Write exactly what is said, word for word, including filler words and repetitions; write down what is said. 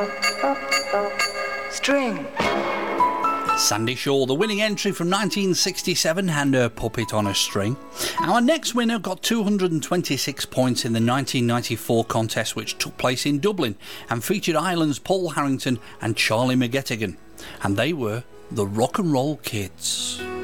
String. Sandy Shaw, the winning entry from nineteen sixty-seven, and her Puppet on a String. Our next winner got two hundred twenty-six points in the nineteen ninety-four contest, which took place in Dublin and featured Ireland's Paul Harrington and Charlie McGettigan, and they were the Rock and Roll Kids.